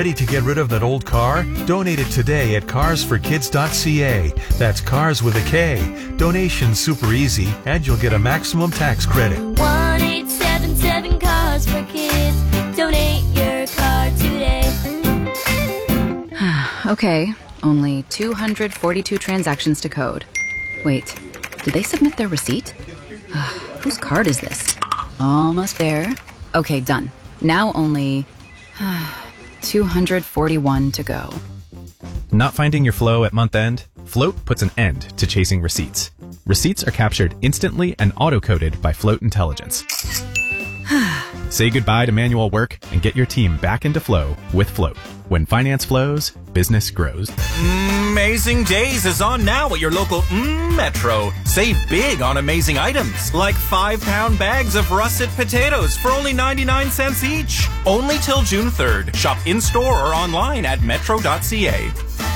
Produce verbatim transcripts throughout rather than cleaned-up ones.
Ready to get rid of that old car? Donate it today at cars for kids dot c a. That's cars with a K. Donation's super easy, and you'll get a maximum tax credit. one eight seven seven Cars for Kids. Donate your car today. Okay, only two hundred forty-two transactions to code. Wait, did they submit their receipt? Whose card is this? Almost there. Okay, done. Now only two hundred forty-one to go. Not finding your flow at month end? Float puts an end to chasing receipts. Receipts are captured instantly and auto-coded by Float Intelligence. Say goodbye to manual work and get your team back into flow with Float. When finance flows, business grows. Amazing Days is on now at your local mm, Metro. Save big on amazing items, like five-pound bags of russet potatoes for only ninety-nine cents each. Only till June third. Shop in-store or online at metro dot c a.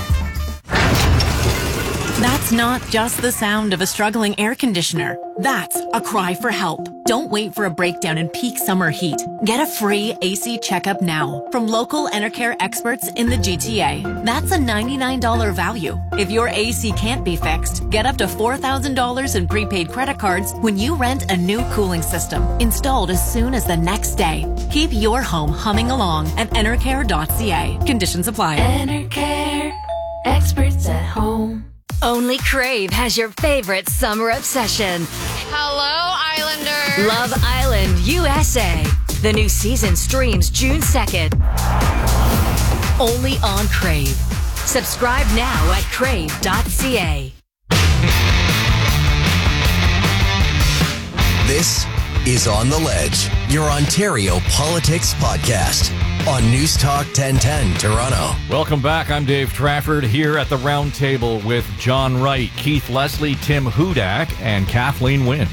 That's not just the sound of a struggling air conditioner. That's a cry for help. Don't wait for a breakdown in peak summer heat. Get a free A C checkup now from local Enercare experts in the G T A. That's a ninety-nine dollars value. If your A C can't be fixed, get up to four thousand dollars in prepaid credit cards when you rent a new cooling system, installed as soon as the next day. Keep your home humming along at enercare dot c a. Conditions apply. Enercare, experts at home. Only Crave has your favorite summer obsession. Hello, Islanders. Love Island U S A. The new season streams June second. Only on Crave. Subscribe now at crave dot c a. This is On the Ledge, your Ontario politics podcast on News Talk ten ten Toronto. Welcome back. I'm Dave Trafford here at the round table with John Wright, Keith Leslie, Tim Hudak, and Kathleen Wynne.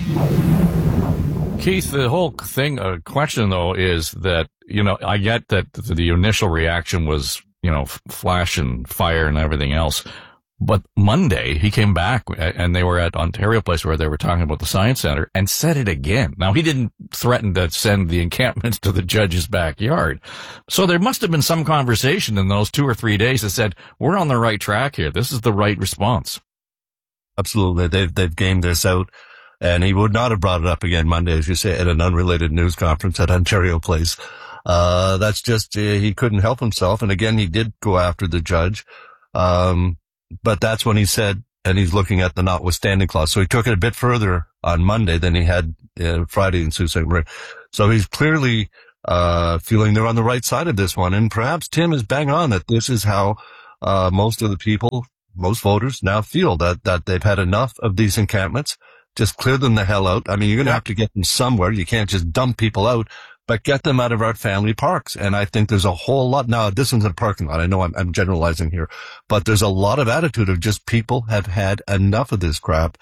Keith, the whole thing, uh, question though, is that, you know, I get that the initial reaction was, you know, flash and fire and everything else. But Monday, he came back and they were at Ontario Place where they were talking about the Science Center and said it again. Now, he didn't threaten to send the encampments to the judge's backyard. So there must have been some conversation in those two or three days that said, we're on the right track here. This is the right response. Absolutely. They've, they've gamed this out. And he would not have brought it up again Monday, as you say, at an unrelated news conference at Ontario Place. Uh, that's just, uh, he couldn't help himself. And again, he did go after the judge. Um, But that's when he said, and he's looking at the notwithstanding clause. So he took it a bit further on Monday than he had uh, Friday in Sault Ste. Marie. So he's clearly uh feeling they're on the right side of this one. And perhaps Tim is bang on that this is how uh most of the people, most voters now feel, that that they've had enough of these encampments. Just clear them the hell out. I mean, you're going to have to get them somewhere. You can't just dump people out, but get them out of our family parks. And I think there's a whole lot. Now, this isn't a parking lot. I know I'm, I'm generalizing here, but there's a lot of attitude of just people have had enough of this crap.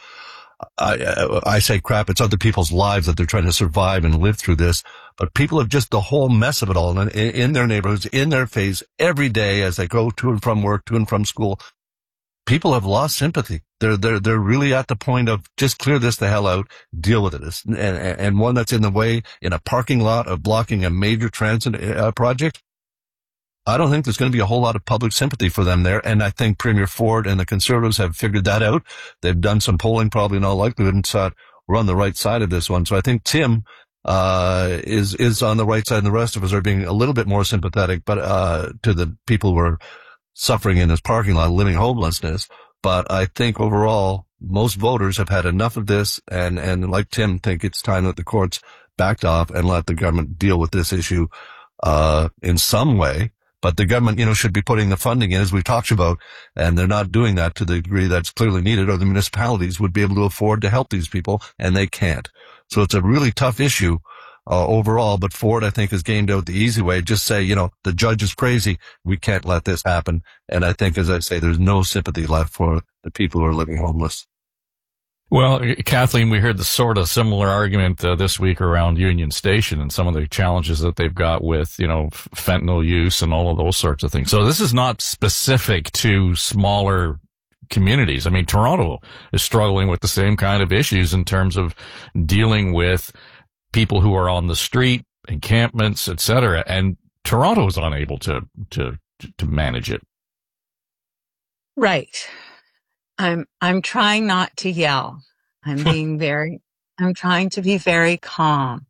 I, I say crap. It's other people's lives that they're trying to survive and live through this, but people have just the whole mess of it all in, in their neighborhoods, in their face every day as they go to and from work, to and from school. People have lost sympathy. They're, they're, they're really at the point of just clear this the hell out, deal with it. And, and one that's in the way in a parking lot of blocking a major transit uh, project. I don't think there's going to be a whole lot of public sympathy for them there. And I think Premier Ford and the Conservatives have figured that out. They've done some polling, probably in all likelihood, and said we're on the right side of this one. So I think Tim, uh, is, is on the right side, and the rest of us are being a little bit more sympathetic, but, uh, to the people who are suffering in this parking lot, living homelessness. But I think overall, most voters have had enough of this, and, and like Tim, think it's time that the courts backed off and let the government deal with this issue, uh, in some way. But the government, you know, should be putting the funding in, as we've talked about, and they're not doing that to the degree that's clearly needed, or the municipalities would be able to afford to help these people, and they can't. So it's a really tough issue. Uh, overall, but Ford, I think, has gained out the easy way. Just say, you know, the judge is crazy. We can't let this happen. And I think, as I say, there's no sympathy left for the people who are living homeless. Well, Kathleen, we heard the sort of similar argument uh, this week around Union Station and some of the challenges that they've got with, you know, fentanyl use and all of those sorts of things. So this is not specific to smaller communities. I mean, Toronto is struggling with the same kind of issues in terms of dealing with people who are on the street, encampments, et cetera. And Toronto is unable to, to to, to manage it? Right. I'm, I'm trying not to yell. I'm being very, I'm trying to be very calm.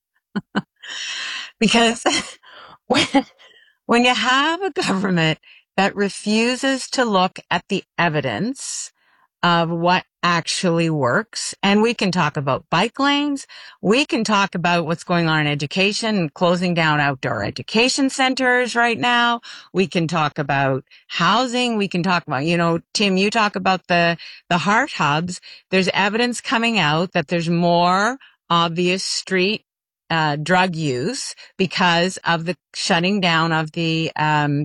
Because when, when you have a government that refuses to look at the evidence of what actually works, and we can talk about bike lanes, we can talk about what's going on in education and closing down outdoor education centers right now. We can talk about housing. We can talk about, you know, Tim, you talk about the, the heart hubs. There's evidence coming out that there's more obvious street uh, drug use because of the shutting down of the, um,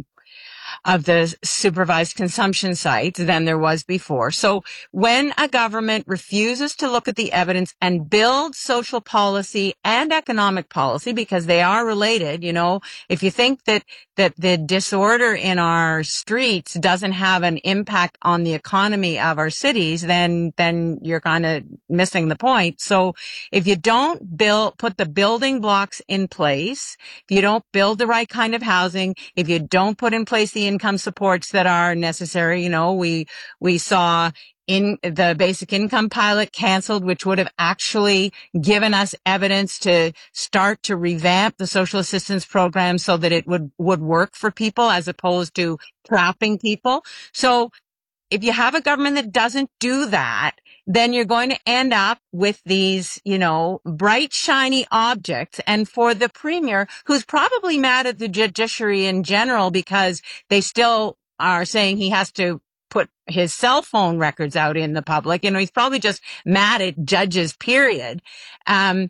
of the supervised consumption sites than there was before. So when a government refuses to look at the evidence and build social policy and economic policy, because they are related, you know, if you think that, that the disorder in our streets doesn't have an impact on the economy of our cities, then, then you're kind of missing the point. So if you don't build, put the building blocks in place, if you don't build the right kind of housing, if you don't put in place the income supports that are necessary. You know, we, we saw in the basic income pilot canceled, which would have actually given us evidence to start to revamp the social assistance program so that it would, would work for people as opposed to trapping people. So if you have a government that doesn't do that, then you're going to end up with these, you know, bright, shiny objects. And for the premier, who's probably mad at the judiciary in general because they still are saying he has to put his cell phone records out in the public, you know, he's probably just mad at judges, period. Um,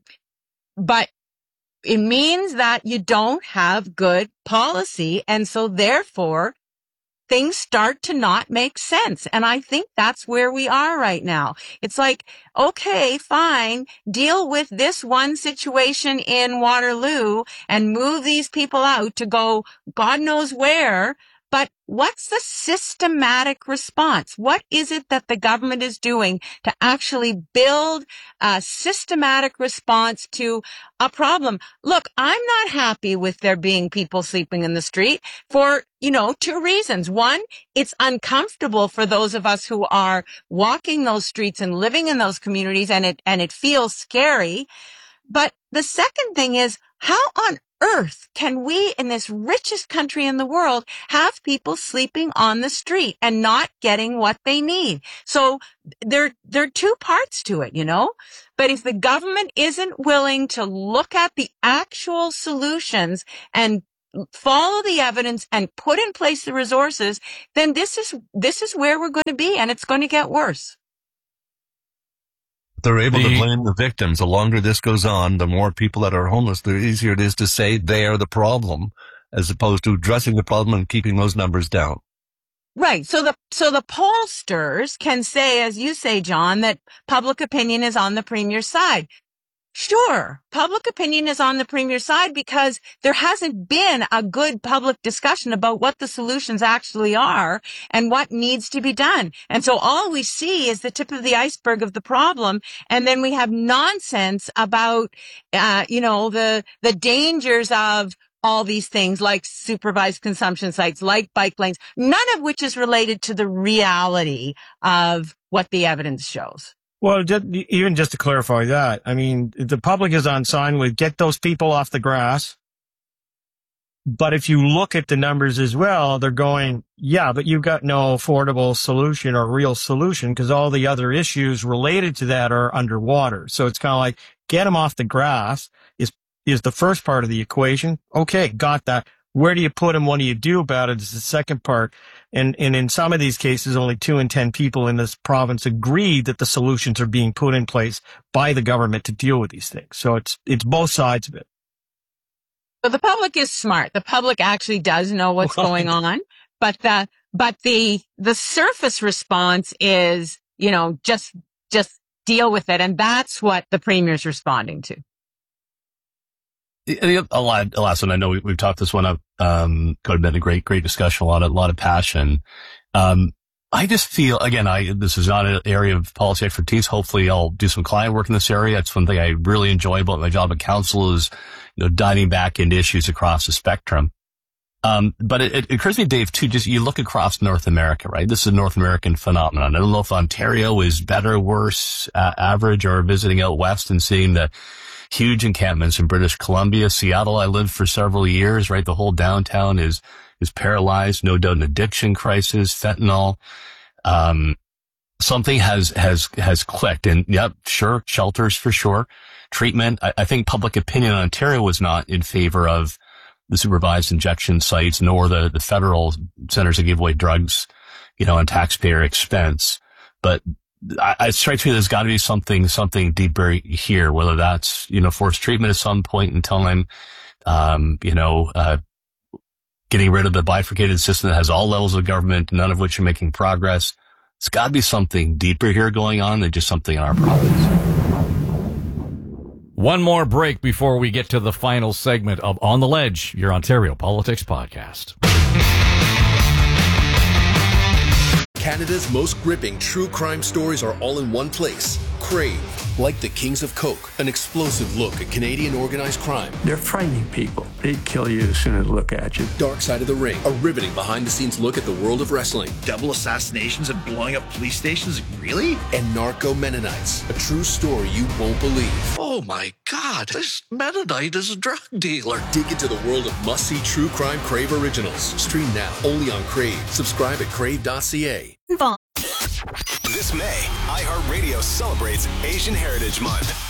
but it means that you don't have good policy. And so therefore, things start to not make sense. And I think that's where we are right now. It's like, okay, fine, deal with this one situation in Waterloo and move these people out to go God knows where. But what's the systematic response? What is it that the government is doing to actually build a systematic response to a problem? Look, I'm not happy with there being people sleeping in the street for, you know, two reasons. One, it's uncomfortable for those of us who are walking those streets and living in those communities, and it, and it feels scary. But the second thing is, how on earth can we in this richest country in the world have people sleeping on the street and not getting what they need? So there, there are two parts to it, you know, but if the government isn't willing to look at the actual solutions and follow the evidence and put in place the resources, then this is, this is where we're going to be, and it's going to get worse. They're able the, to blame the victims. The longer this goes on, the more people that are homeless, the easier it is to say they are the problem, as opposed to addressing the problem and keeping those numbers down. Right. So the, so the pollsters can say, as you say, John, that public opinion is on the premier's side. Sure, public opinion is on the premier's side because there hasn't been a good public discussion about what the solutions actually are and what needs to be done. And so all we see is the tip of the iceberg of the problem. And then we have nonsense about, uh, you know, the, the dangers of all these things like supervised consumption sites, like bike lanes, none of which is related to the reality of what the evidence shows. Well, just, even just to clarify that, I mean, the public is on sign with get those people off the grass. But if you look at the numbers as well, they're going, yeah, but you've got no affordable solution or real solution because all the other issues related to that are underwater. So it's kind of like get them off the grass is, is the first part of the equation. Okay, got that. Where do you put them? What do you do about it is the second part. And, and in some of these cases, only two in ten people in this province agree that the solutions are being put in place by the government to deal with these things. So it's, it's both sides of it. So the public is smart. The public actually does know what's right. going on, but the, but the, the surface response is, you know, just, just deal with it. And that's what the premier's responding to. A lot, a last one. I know we, we've talked this one up. Um, could have been a great, great discussion. A lot of, a lot of passion. Um, I just feel, again, I, this is not an area of policy expertise. Hopefully I'll do some client work in this area. It's one thing I really enjoy about my job at council is, you know, diving back into issues across the spectrum. Um, but it, it occurs to me, Dave, too, just you look across North America, right? This is a North American phenomenon. I don't know if Ontario is better, worse, uh, average, or visiting out west and seeing the huge encampments in British Columbia. Seattle, I lived for several years, right? The whole downtown is, is paralyzed. No doubt an addiction crisis, fentanyl. Um, something has, has, has clicked. And yep, sure, shelters for sure. Treatment. I, I think public opinion in Ontario was not in favor of the supervised injection sites, nor the, the federal centers that give away drugs, you know, on taxpayer expense. But I, it strikes me there's got to be something, something deeper here, whether that's, you know, forced treatment at some point in time, um, you know, uh, getting rid of the bifurcated system that has all levels of government, none of which are making progress. It's got to be something deeper here going on than just something in our province. One more break before we get to the final segment of On the Ledge, your Ontario Politics Podcast. Canada's most gripping true crime stories are all in one place. Crave. Like the Kings of Coke, an explosive look at Canadian organized crime. They're frightening people. They'd kill you as soon as they look at you. Dark Side of the Ring, a riveting behind-the-scenes look at the world of wrestling. Double assassinations and blowing up police stations? Really? And Narco Mennonites, a true story you won't believe. Oh my God, this Mennonite is a drug dealer. Dig into the world of must-see true crime Crave originals. Stream now, only on Crave. Subscribe at crave dot c a. This May, iHeartRadio celebrates Asian Heritage Month.